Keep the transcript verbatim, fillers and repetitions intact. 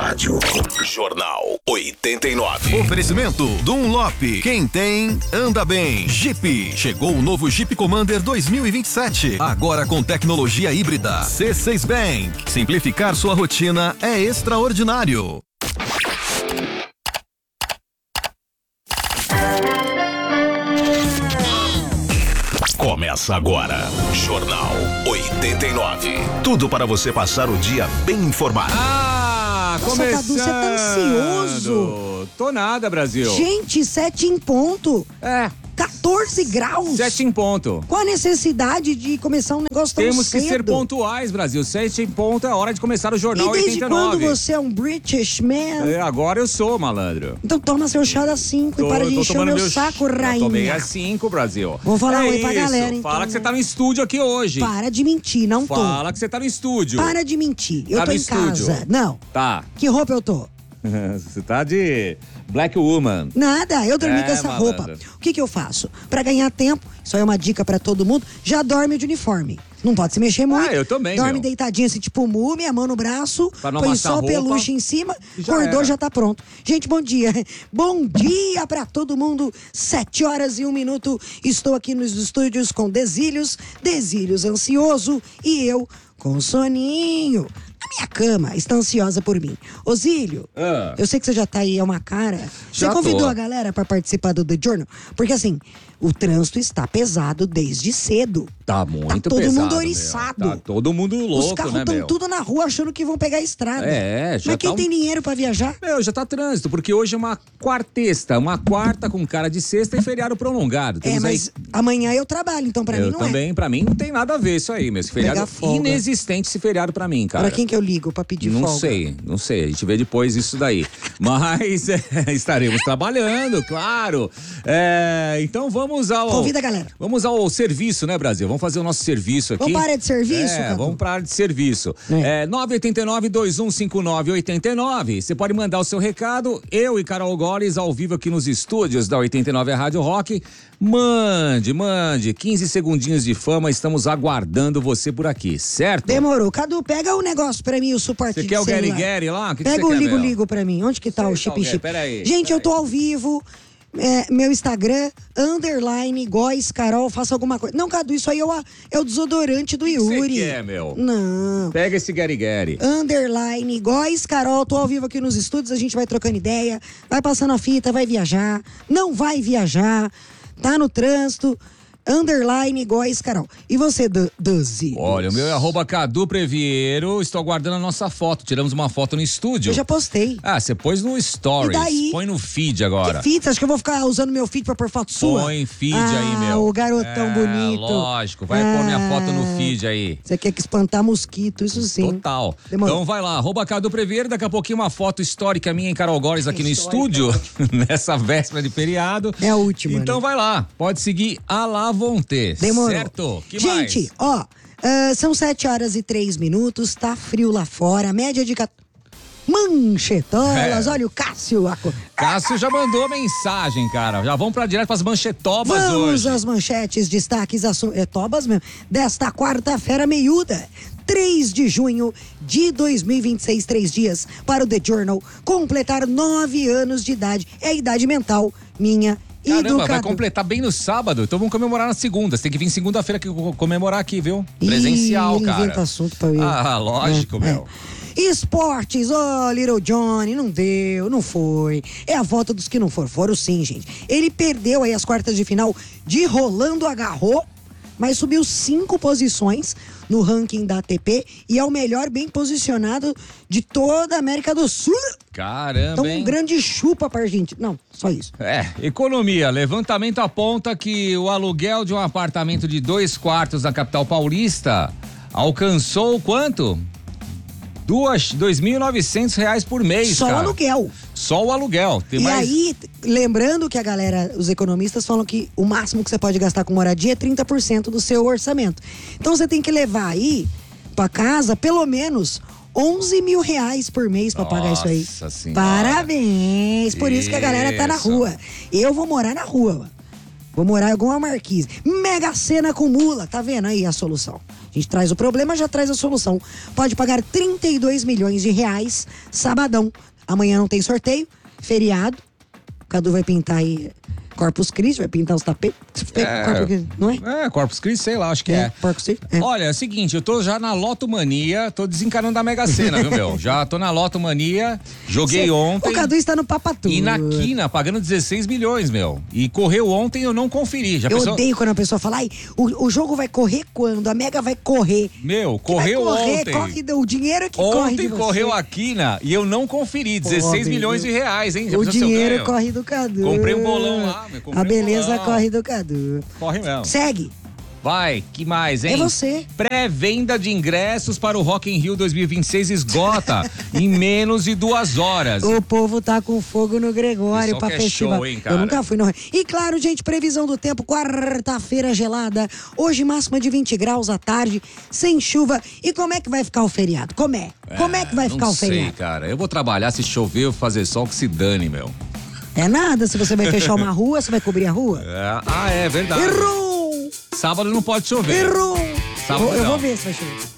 rádio. Jornal oitenta e nove. Oferecimento Dunlop. Quem tem, anda bem. Jeep. Chegou o novo Jeep Commander dois mil e vinte e sete. Agora com tecnologia híbrida. C seis Bank. Simplificar sua rotina é extraordinário. Começa agora, Jornal oitenta e nove. Tudo para você passar o dia bem informado. Ah, Nossa, começando. Cadu, você tá ansioso. Tô nada, Brasil. Gente, sete em ponto. É. quatorze graus. Sete em ponto. Qual a necessidade de começar um negócio tão Temos cedo? que ser pontuais, Brasil. Sete em ponto é hora de começar o Jornal E desde oitenta e nove. quando você é um British man? É, agora eu sou, malandro. Então toma seu chá das cinco e para de encher o meu, meu saco, rainha. Tomei às cinco, Brasil. Vou falar é oi pra isso. galera, então. Fala que você tá no estúdio aqui hoje. Para de mentir, não tô. Fala que você tá no estúdio. Para de mentir. Eu Tá tô no em estúdio. casa. Não. Tá. Que roupa eu tô? Você tá de Black Woman. Nada, eu dormi É, com essa malandro. roupa. O que que eu faço? Pra ganhar tempo, isso aí é uma dica pra todo mundo, já dorme de uniforme. Não pode se mexer muito. Ah, eu também, Dorme meu. deitadinho assim, tipo múmia, mão no braço, Pra não põe amassar só a o roupa. peluche em cima, Já acordou, era. já tá pronto. Gente, bom dia. Bom dia pra todo mundo. Sete horas e um minuto. Estou aqui nos estúdios com Desílios, Desílios ansioso e eu com soninho. A minha cama está ansiosa por mim. Osílio, Ah. eu sei que você já tá aí, é uma cara. Você Já convidou tô. a galera pra participar do The Journal? Porque assim, o trânsito está pesado desde cedo. Tá muito Tá todo pesado, mundo meu. oriçado. Tá todo mundo Os louco, carros né, estão meu? tudo na rua achando que vão pegar a estrada. É, já Mas quem tá um- tem dinheiro pra viajar? Meu, já tá trânsito, porque hoje é uma quartesta, uma quarta com cara de sexta e feriado prolongado. É, Temos mas aí... amanhã eu trabalho, então pra eu mim não também, pra mim não tem nada a ver isso aí, meu. Esse feriado Pegar folga. inexistente esse feriado pra mim, é. cara. Pra quem que eu ligo pra pedir Não folga? sei, não sei. A gente vê depois isso daí. Mas é, estaremos trabalhando, claro. É, então vamos ao. Convida a galera. Vamos ao serviço, né, Brasil? Vamos fazer o nosso serviço aqui. Vamos para a área de serviço, É, Cadu? vamos para a área de serviço. É. É, nove oito nove, dois um cinco nove, oito nove. Você pode mandar o seu recado. Eu e Carol Goles ao vivo aqui nos estúdios da oitenta e nove Rádio Rock. Mande, mande. quinze segundinhos de fama. Estamos aguardando você por aqui, certo? Demorou. Cadu, pega o negócio pra mim, o suporte Você de quer o Gary celular. Gary lá? O que que Pega você o quer, Ligo meu? Ligo pra mim. Onde que tá Sei o qual chip que é. chip? Peraí, Gente, eu peraí. tô ao vivo. É, meu Instagram, underline, Góis, Carol, faça alguma coisa. Não, Cadu, isso aí é o, é o desodorante do que Yuri. você quer, meu? Não. Pega esse Gary Gary. Underline, Góis, Carol, tô ao vivo aqui nos estúdios, a gente vai trocando ideia, vai passando a fita, vai viajar, não vai viajar, tá no trânsito, underline, Góis, Carol. E você, do, Doze? Olha, o meu é arroba Cadu Previero. Estou aguardando a nossa foto. Tiramos uma foto no estúdio. Eu já postei. Ah, você pôs no Stories. E daí? Põe no feed agora. Que fita? Acho que eu vou ficar usando meu feed pra pôr foto sua? Põe feed ah, aí, meu. o garotão É, bonito. Lógico, vai pôr minha foto no feed aí. Você quer que espantar mosquito, isso sim. Total. Demorou. Então vai lá, arroba Cadu Previero. Daqui a pouquinho uma foto histórica minha em Carol Góes aqui no Histórica, estúdio, nessa véspera de feriado. É a última, Então né? vai lá, pode seguir a La Vonté. Demorou. Certo? Que mais? Gente, ó, ah, são sete horas e três minutos, tá frio lá fora, média de... cat- Manchetolas, É. olha o Cássio. a co- Cássio já mandou mensagem, cara. Já vamos pra direto pras manchetobas Vamos hoje. às manchetes, destaques, assu... é, tobas mesmo, desta quarta-feira meiuda. três de junho de dois mil e vinte e seis, três dias para o The Journal completar nove anos de idade. É a idade mental minha e do Caramba, vai Cadu. completar bem no sábado. Então vamos comemorar na segunda. Você tem que vir segunda-feira que co- comemorar aqui, viu? Presencial, Ih, ele cara. inventa assunto pra eu. Ah, lógico, É, meu. é. Esportes, ô Little Johnny, não deu, não foi. É a volta dos que não foram. Foram sim, gente. Ele perdeu aí as quartas de final de Rolando Agarrou, mas subiu cinco posições no ranking da A T P e é o melhor bem posicionado de toda a América do Sul. Caramba, Então, um hein? grande chupa pra Argentina. Não, só isso. É, economia. Levantamento aponta que o aluguel de um apartamento de dois quartos na capital paulista alcançou quanto? Duas, dois mil e novecentos reais por mês, Só o cara. aluguel. Só o aluguel. Tem E mais... aí, lembrando que a galera, os economistas falam que o máximo que você pode gastar com moradia é trinta por cento do seu orçamento. Então você tem que levar aí pra casa pelo menos onze mil reais por mês pra pagar isso aí. Nossa Senhora. Parabéns! Por isso que a galera tá na Isso. rua. Eu vou morar na rua, mano. Vou morar em alguma marquise. Mega Sena acumula, tá vendo aí a solução? A gente traz o problema, já traz a solução. Pode pagar trinta e dois milhões de reais, sabadão. Amanhã não tem sorteio, feriado. O Cadu vai pintar aí Corpus Christi, vai pintar os tapetes. É, Corpus, não é? É, Corpus Christi, sei lá, acho que é. É, Corpus Christi, é. Olha, é o seguinte, eu tô já na Lotomania, tô desencanando da Mega Sena, viu, meu? Já tô na Lotomania, joguei Cê, ontem. O Cadu está no Papatu. E na quina, pagando dezesseis milhões, meu. E correu ontem, eu não conferi. Já Eu pensou? odeio quando a pessoa fala, ai, o, o jogo vai correr quando? A Mega vai correr. Meu, Que correu vai correr, ontem. corre, o dinheiro é que corre de Ontem você. correu a quina e eu não conferi. dezesseis Pô, milhões de bebê. reais, hein? Já O pensou se eu dinheiro ganho? corre do Cadu. Comprei um bolão lá, meu. Comprei A beleza um bolão. corre do Cadu. Corre mesmo. Segue. Vai, que mais, hein? É você. Pré-venda de ingressos para o Rock in Rio dois mil e vinte e seis esgota em menos de duas horas. O povo tá com fogo no Gregório Pessoal pra que é festival. show, hein, cara? Eu nunca fui no. E claro, gente, previsão do tempo, quarta-feira gelada. Hoje máxima de vinte graus à tarde, sem chuva. E como é que vai ficar o feriado? Como é? Como é que vai não ficar o sei, feriado? cara. Eu vou trabalhar, se chover, eu vou fazer sol, que se dane, meu. É nada, se você vai fechar uma rua, você vai cobrir a rua? É, ah, é verdade. Errou! Sábado não pode chover. Errou! Sábado eu, eu não. vou ver se vai chover.